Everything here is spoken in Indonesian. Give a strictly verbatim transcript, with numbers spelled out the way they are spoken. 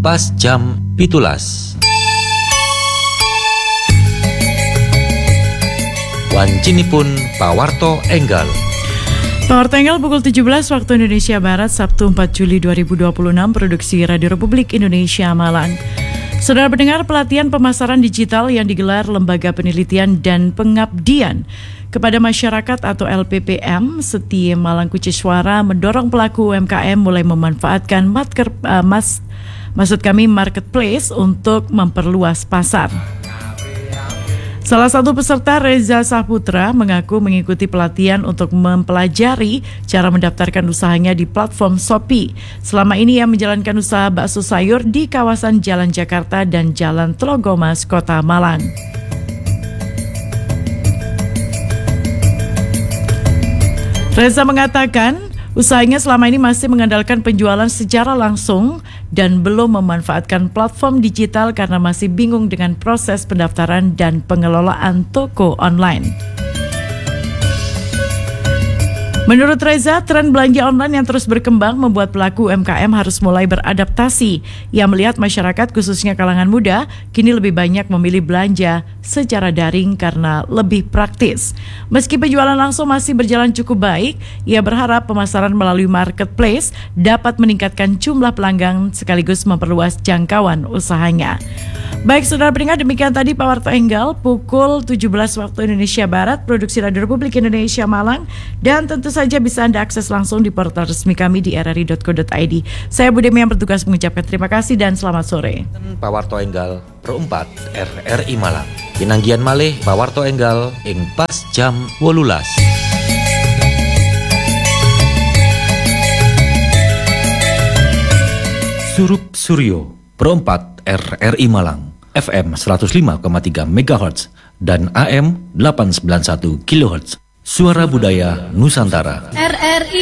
pas jam pitulas. Wancinipun pawarto enggal. Pawarto enggal pukul tujuh belas waktu Indonesia Barat, Sabtu empat Juli dua ribu dua puluh enam, produksi Radio Republik Indonesia Malang. Saudara pendengar, pelatihan pemasaran digital yang digelar Lembaga Penelitian dan Pengabdian kepada Masyarakat atau L P P M Seti Malang Kuciswara mendorong pelaku U M K M mulai memanfaatkan market, uh, mas, maksud kami marketplace untuk memperluas pasar. Salah satu peserta, Reza Saputra, mengaku mengikuti pelatihan untuk mempelajari cara mendaftarkan usahanya di platform Shopee. Selama ini ia menjalankan usaha bakso sayur di kawasan Jalan Jakarta dan Jalan Telogomas, Kota Malang. Reza mengatakan usahanya selama ini masih mengandalkan penjualan secara langsung dan belum memanfaatkan platform digital karena masih bingung dengan proses pendaftaran dan pengelolaan toko online. Menurut Reza, tren belanja online yang terus berkembang membuat pelaku U M K M harus mulai beradaptasi. Ia melihat masyarakat khususnya kalangan muda kini lebih banyak memilih belanja secara daring karena lebih praktis. Meski penjualan langsung masih berjalan cukup baik, ia berharap pemasaran melalui marketplace dapat meningkatkan jumlah pelanggan sekaligus memperluas jangkauan usahanya. Baik saudara pendengar, demikian tadi Pawarto Enggal pukul tujuh belas waktu Indonesia Barat, produksi Radio Republik Indonesia Malang, dan tentu saja bisa Anda akses langsung di portal resmi kami di r r i dot co dot i d. Saya Budemi yang bertugas mengucapkan terima kasih dan selamat sore. Pawarto Enggal perempat R R I Malang. Pinanggian malih Pawarto Enggal ing pas jam wolulas. Surup Suryo perempat R R I Malang, F M seratus lima koma tiga megahertz dan A M delapan ratus sembilan puluh satu kilohertz. Suara Budaya Nusantara. R R I